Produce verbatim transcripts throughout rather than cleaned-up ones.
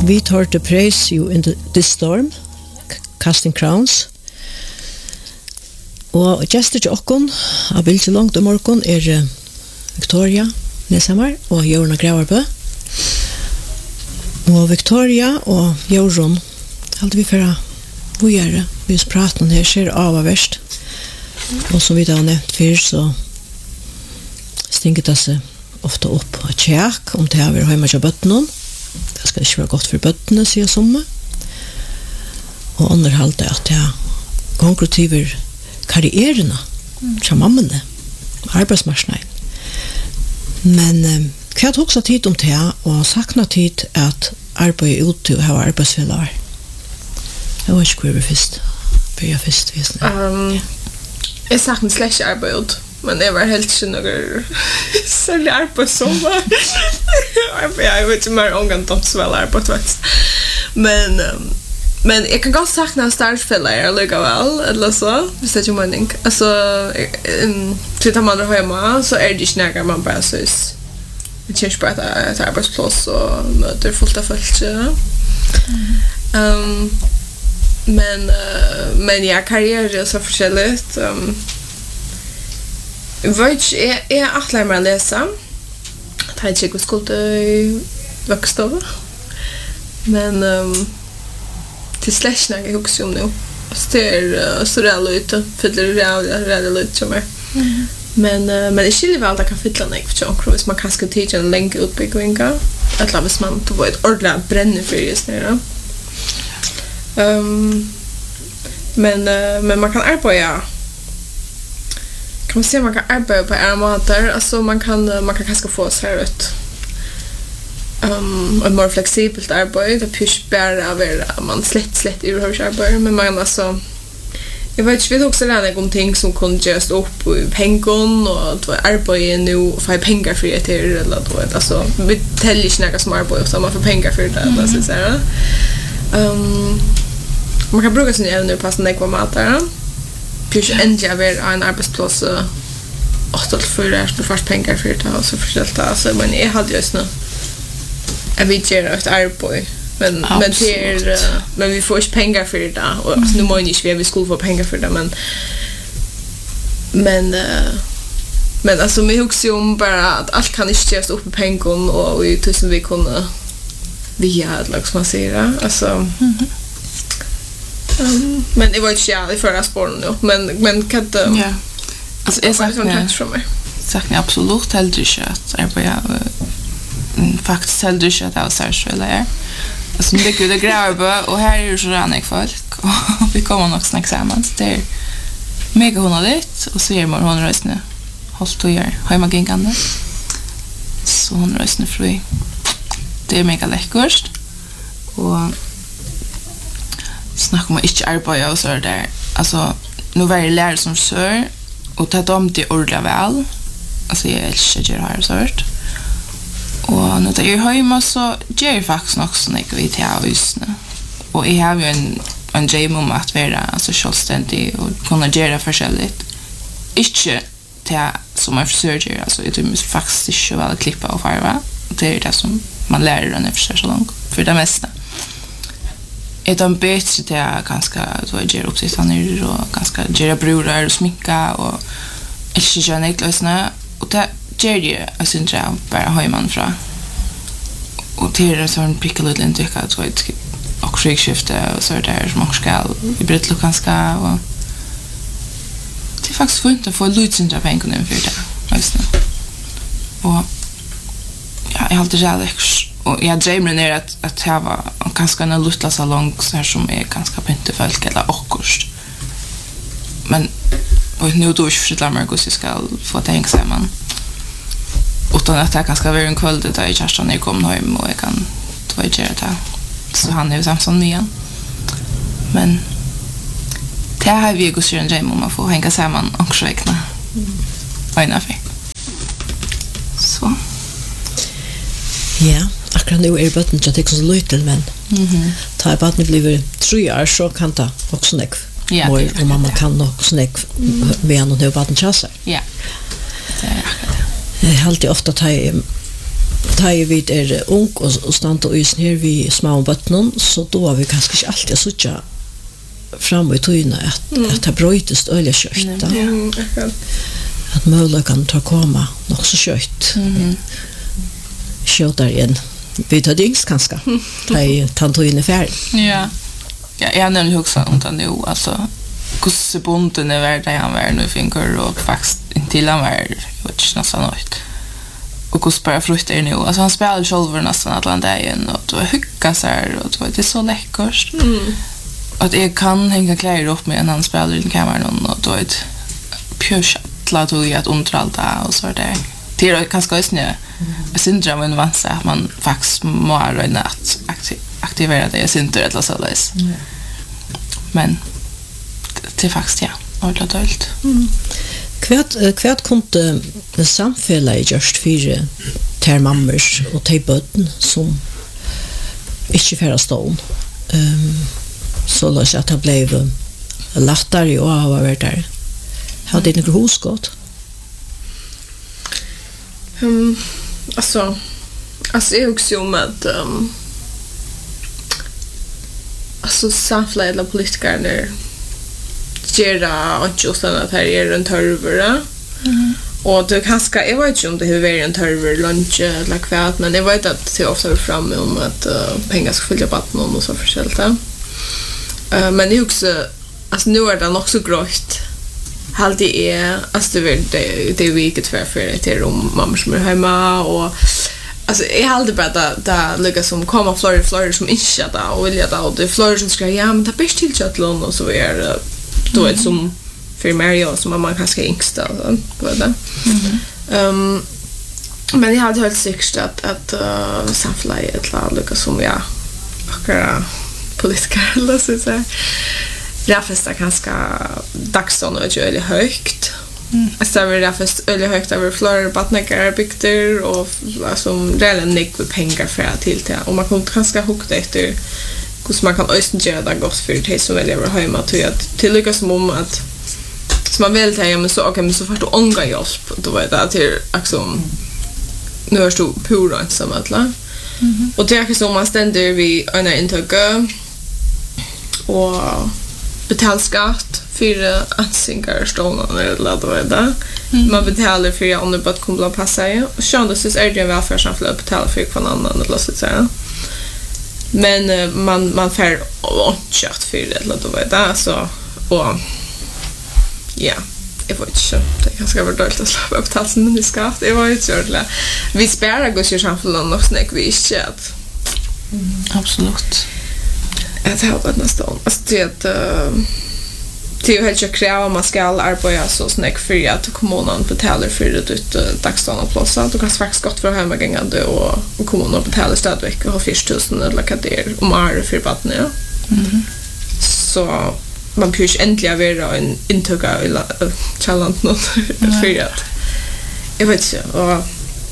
We thought to praise you in the, this storm, Casting Crowns. Og gestur til okkon, av bildet langt om morgon, er uh, Victoria Nesamar og Jorna Gravarbø. Og Victoria og Jorun, hadde vi for å vujere, vi praten her ser av og verst. Og som vi da har nevnt før, så stinget det seg ofte opp og tjekk om det har vært hjemme til bøttene. Det skal ikke være godt for bøttene, sier somme. Og underholde at det er konkretiver karrierene fra mammene, arbeidsmarsene. Men um, hva har også tid om det, og sakna tid at arbeid ute og ha arbeidsfeller? Jeg vet ikke hvor vi først. Begynner først, visst. Um, jeg sakna slett ikke arbeid ut. Men det var helt ikke noe særlig arbeid som var. Jeg vet ikke mer omgang om så vel arbeid, faktisk. Men, um, men jeg kan godt sakna startfeller likevel, eller så, hvis det er ikke mening. Altså, um, til at man er hjemme, så er det ikke nærmere man bare synes. Det kjenner ikke bare et, et arbeidsplass og møter fullt av folk. Um, men, uh, men ja, karriere er så forskjellig. Um, Jeg vet ikke, jeg, jeg er atler meg å lese. Det har ikke gått skole i vokstove. Men um, til slett når jeg husker om nå. Det er uh, så reale ut, fyller reale, reale ut som er. Mm. Men, uh, men jeg skiljer vel at jeg kan fylle den ikke for hvis man kan skal tidligere en lenge utbygging. Eller hvis man tog et ordentlig brenne for just nere. Um, men, uh, men man kan arbeide, ja. Kan man se man kan arbeta på era matar, alltså man kan man kan kanske få så här ut. Um, ett mer flexibelt arbete, det push bara över man slätt slätt ur hur arbete, men man alltså jag vet inte, vi också lära om ting som kunde just upp i pengon och då arbeta nu och få pengar för det eller då alltså vi täljer inte några som arbete så man får pengar för det mm. alltså så här. Um, man kan bruka sin evne på såna ekva matar. Pys ändja över en arbetsplats åtta till fyra du får pengar för det och så förställt alltså men jag hade just nu jag vet ju att arbete men men det är men vi får inte pengar för det och alltså, nu måste inte vi skulle få pengar för det men men uh, men alltså vi husar ju om bara att allt kan inte göras upp på pengar och vi tusen vi kunde via liksom man säger alltså mm-hmm. Um, men det var inte jag i förra spåren nu. Men, men kan det... Ja. Alltså, jag saknar... Saknar absolut heller inte att arbeta... Uh, faktiskt heller inte att jag var särskilt eller alltså, det är det gräver och här är det så rannig folk. Och vi kommer nog snacka samman. Det är mega honarligt. Och så är man honrösne. Hållt och gör hemagingande. Så honrösne fri. Det är mega läckert. Och... Snack om inte arbeta och så där. Alltså nu var det lärare som sör och ta dem till ordla väl. Alltså jag älskar det här sort. Och när det är hemma så ger jag faktiskt också något vid till just nu. Och jag har ju en en dream om att vara alltså självständig och kunna göra förskäligt. Inte till som en frisör alltså det är faktiskt inte väl klippa och farva. Det är det som man lär sig när frisör så långt för det mesta. Är de bättre till att ganska så göra uppsittande och ganska göra brudar och sminka och inte göra nätlösna och det gör ju jag syns jag bara hemman från och till en sån pickle lite tycker att det och skifte och så där som också ska i brittle ganska och det är faktiskt fint att få lite av pengarna för det just nu och ja jag har alltid jävligt och jag drömmer ner att att det var ganska en lustla salong så här som är ganska pynte folk eller akkurst. Men och nu då är det Marcus ska få tänka sig man. Utan att det ganska vara en kväll där jag just när jag kom hem och jag kan två göra det. Så han är ju samson med igen. Men det har vi ju gått en dröm om att få hänga samman och räkna. Vad är det? Så. Ja. Akkurat nu er bøtten til at jeg så løytel, men mm-hmm. da er bøtten blir tre år, så kan det også nekv. Ja, og, og mamma kan også nekv ved han og når bøtten kjasser. Ja, det er akkurat det. Jeg har alltid ofte at jeg tar vi er ung og, og standa i sånn her vi små bøttene, så då har vi kanskje ikke alltid sutja fram i tøyene at, mm. at det brøytes øyelig kjøtt. Mm, at mulig kan ta komma nok så kjøtt. Mhm. Kjøtt der igjen. Vi tar dings kanskje. Ta i tøyene ferdig. Ja. Ja, jag har nämligen också om det nu, alltså hur bonden är värd där han var nu finker och faktiskt till han var, jag vet inte nästan något. Och hur bara frukter nu, alltså han spelar själv nästan alla dagen och då hugga så här och då är det så läckert. Mm. Att jag kan hänga kläder upp med en han spelar i kameran och då är det pjörschattla tog jag att underhålla och så där. Det är ganska ösnö. Jag syndrar med en vansa att man faktiskt må röna att aktiv aktivera det. Jag syndrar eller så lös. Mm. Men det är faktiskt, ja, ordentligt dåligt. Mm. Kvärt kvärt kunde samfället just för ter mammers och ter bötten som inte färra stån. Um, så lös att det blev lättare och har varit där. Hade det något husgått? Um, alltså, alltså jag också om att um, alltså samfället eller politikerna gera och just att det är en törver. Mm. Och det kanske, jag vet inte om det har varit en törver lunch eller kvart, men jag vet att det ofta är framme om att uh, pengar ska följa batten och så försäljt. Uh, men det är också, alltså nu är det nog så grått. Allt det är, alltså det är det, det är vilket för för det är om mamma som är hemma och alltså jag har aldrig bara där där lyckas som komma fler fler som inte där och vill jag och det fler som ska ja men det bäst till chatlon och så är det då är det som för Mario som man kanske yngsta då det. Ehm men jag hade hört säkert att att uh, samfly ett lag lyckas som ja akkurat politiker eller så så Rafest är ganska dagsson och är väldigt högt. Mm. Alltså det är Rafest väldigt högt över flera badnäckare bygder och alltså redan nick med pengar för att till det. Och man kan ganska hugga efter hur man kan östen göra det gott för det som väljer hemma till att till lyckas som om att så man vill säga men så okej okay, men så fast du ångar hjälp då vet det till alltså nu är du pura ensam alla. Mm. Och det är så man ständer vi en intöka och betal skatt för ansingar stånden eller då är det. Man betalar för att underbart kommer att passa ju. Och kändes det är det välfärdssamhället att betala för någon annan eller så att säga. Men uh, man man får kört för det eller då är det så och ja, jag vet inte. Det kan ska vara dåligt att släppa upp talsen men det ska. Det var ju så där. Vi sparar går ju samhället nog snack vi chat. Mm. Absolut. Att ha varit nästan. Alltså det att uh, det är helt kräva man ska arbeta så snack för att kommunen betalar för det ut dagsdagen plats att du kan faktiskt gott för hemma gångande och, och kommunen betalar stadväck och har fyra tusen eller vad det är om är för vatten ja. Mm. Så man push äntligen vara en intuga eller challenge något för att jag vet inte och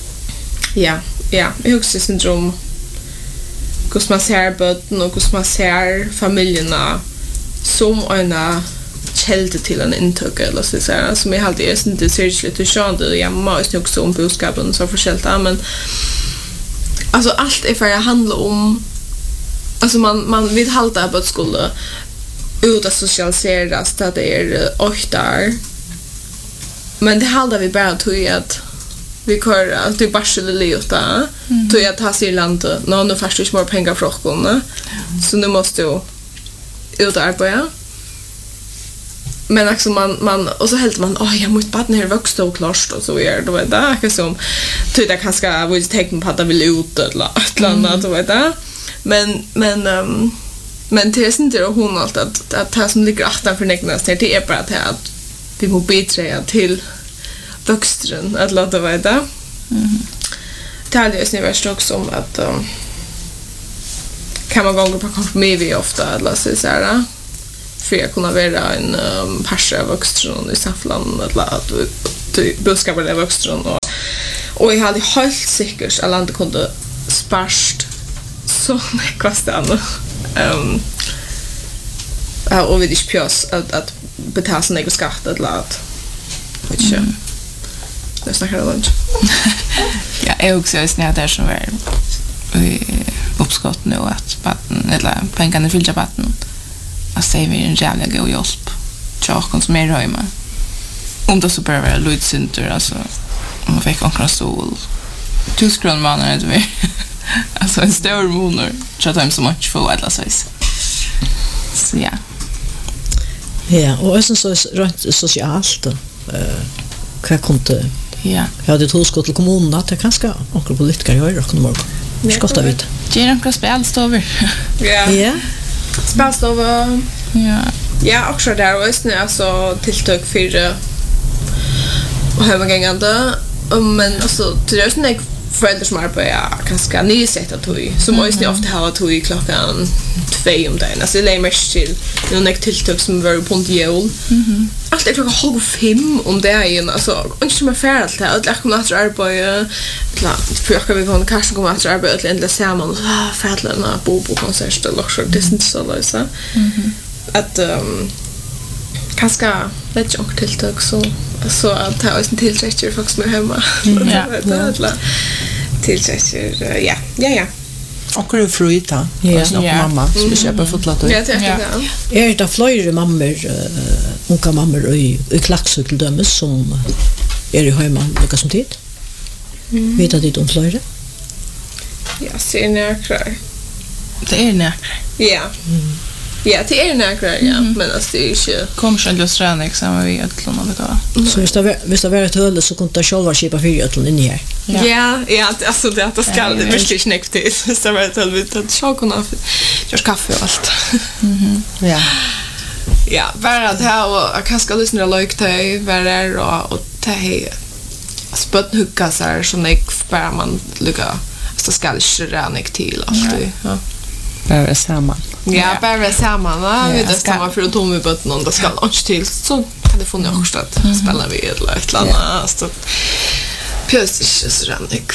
ja ja jag också syndrom hur man ser bötten och hur man ser familjerna som en källde till en intryck eller så säga som jag alltid är inte särskilt lite skönande jag måste också om budskapen så förskälta men alltså allt är för att handla om alltså man man vill hålla på skolan ut att socialiseras där det är åktar men det håller vi bara till att vi kör alltid barsel lite till att ta sig i landet när nu först är mer pengar för oss så nu måste ju ut och arbeta men också man man och så helt man åh jag måste bara ner vuxna och klart och så är det då där är som typ det kanske vill tänka på att vill ut eller ett annat då vet det men men um, men det är inte det hon allt att att det som ligger åtta för näcknas det är bara att vi måste bidra till vuxen att låta veta. Mhm. Det är ju snävast också om att um, kan man gå på kompromiss vi ofta eller så så här för att kunna vara en um, pascha vuxen i samhället eller att du budskapet är vuxen och och jag hade helt säkert att landet kunde sparst så kostar ehm ja och vi det pjös att att betala sig något skatt eller att vet inte. Det snackar lunch. Ja, jag också är snärt där som är uppskott nu att batten eller pengarna fyllja batten. Alltså det är en jävla god hjälp. Jag konsumerar hemma. Om det så bara var lydcenter alltså man fick en stol. Tusen kronor månaden det var. Alltså en stor månad. Jag tar hem så mycket för alla så. Så ja. Ja, och sen så rent socialt och eh vad kunde ja. Ja, det tog skott till kommunen att det kanske onkel politiker gör och kommer. Skotta vid. Det är några spelstover. Ja. Ja. Spelstover. Ja. Ja, också där och sen alltså tilltag för och hemgångande. Men alltså det är såna föräldrar som arbetar ganska nysätta tog som måste mm. ofta ha tog i klockan två om dagen. Alltså det är mest till någon tilltag som var på en jul. Mhm. Allt är klockan halv fem om dagen. Alltså inte som är färdigt allt. Jag kommer att arbeta. För jag kan vi gå kanske komma att arbeta till ändla samman. Ah, färdigna bobo konsert eller så det är inte så lösa. Mhm. Att um, kanske lätt jag tilltag så så att ta oss en tillträcker folk som är hemma. Ja. Det tillträcker ja. Ja ja. Och är fruita. Ja, mamma. Speciellt på fotlat. Ja, det är det. Är det fler mammor unga mammor i i klackcykel dömes som är i hemma lika som tid? Vet du det om fler? Ja, ser nära. Det är nära. Ja. Ja, det är nära, ja, men alltså det är inte kommer själv just träna examen vi ett eller något då. Så visst det visst det var ett höll så kunde jag själva skipa för ett in här. Ja, ja, alltså det att ska det mycket snäckt det. Så var det väl att choklad görs kaffe och allt. Mhm. Ja. Ja, bara det här och kanske lyssna like till vad det är och ta hej. Spötthugga så här som jag bara man lucka. Så ska det köra till alltså. Ja. Bara samman. Ja, bara samman, va? Vi det ska vara för att tomma på någon det ska lunch till så hade funnit också att spela vi eller ett eller annat så plötsligt så rannig.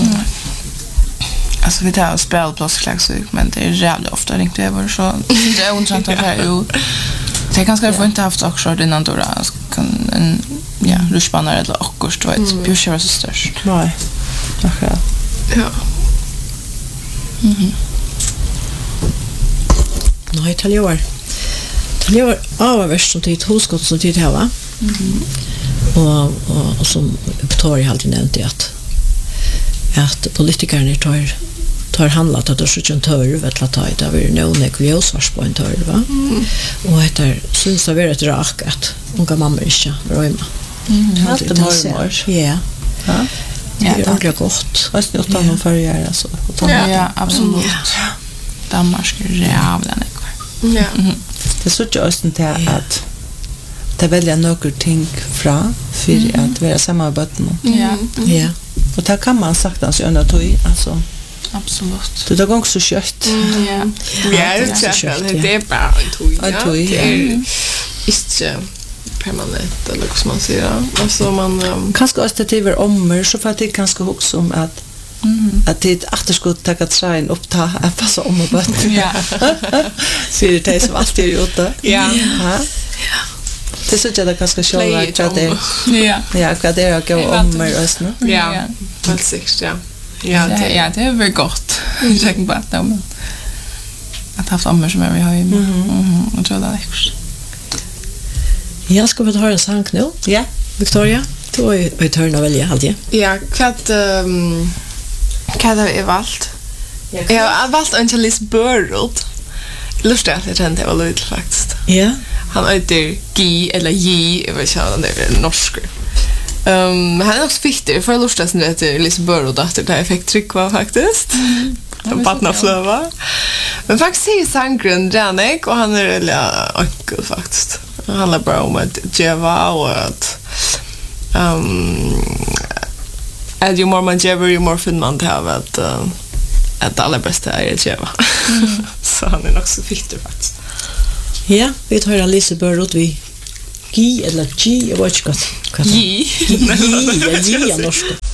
Alltså vi tar och spelar plåtklagsuk men det är jävligt ofta ringt det var så det är ontrant att det ju det kanske får inte haft också innan då kan en ja rushbanare eller akkurst då ett bjussar så störst. Nej. Okej. Ja. Mhm. Nej, till jag var. Till jag var avvärst som tid hoskott som tid här va. Mhm. Och och som Victoria alltid nämnde att att politikerna tar tar handlat att det så inte hör vet att ta det över någon ekviosvars på en törv va. Och det syns det vara ett rak att unga mammor inte röma. Mhm. Allt det mormor. Ja. Ja. Det är det gott. Fast nu tar man förgär alltså. Ja, absolut. Danmark är jävla nekvar. Ja. Det så just inte att det välja några ting fra för att vara samarbeten. Ja. Ja. Och där kan man sakta så under tog alltså. Absolut. Det tar gång så kött. Ja. Ja, det är kört. Det är bara en tog. En tog, ja. Inte permanent eller vad man säger. Alltså man um... kanske också det är ommer så för att det kanske också om att Mhm. att det efter skulle ta att träna upp ta att passa om och bort. Ja. För det är så alltid gjort det. Ja. Ja. Det så jag det kanske själva att det. Ja. Ja, vad det är gå ommer oss nu. Ja. Väl sex ja. Ja, det ja, det är väl gott. Jag tänker på att de att ha sommer som är vi har ju. Mhm. Och tror det är extra. Jag ska vi ta en sang nu. Ja. Victoria, du är vi tar att välja alltid. Ja, vad um, vad har jag valt? Jag har valt Angelis Burrot. Lustigt att jag tänkte var lite faktiskt. Ja. Han heter G eller J, jag vet inte om det är norsk. Um, han är också fiktig, för jag lustigt att det är Lise Burrot att det är effekttryck var faktiskt. Mm. Partner flöva. Men faktiskt är sangren Janek och han är väldigt enkel faktiskt. Det handlar bara om att Jeva och att um, att ju mer man Jeva ju mer finner man till att uh, att det allra bästa är Jeva. Mm. Så han är också fiktig faktiskt. Ja, vi tar en Lise Burrot vi G eller G, jag vet inte vad. G. G, ja, G är norsk.